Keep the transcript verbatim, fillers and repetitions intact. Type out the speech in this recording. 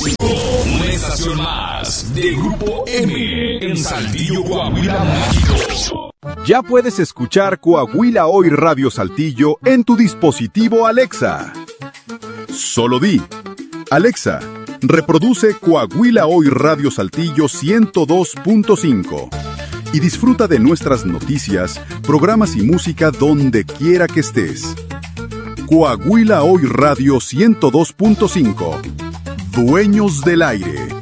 Una estación más de Grupo M en Saltillo, Coahuila, México. Ya puedes escuchar Coahuila Hoy Radio Saltillo en tu dispositivo Alexa. Solo di: Alexa, reproduce Coahuila Hoy Radio Saltillo ciento dos punto cinco y disfruta de nuestras noticias, programas y música donde quiera que estés. Coahuila Hoy Radio ciento dos punto cinco. Dueños del aire.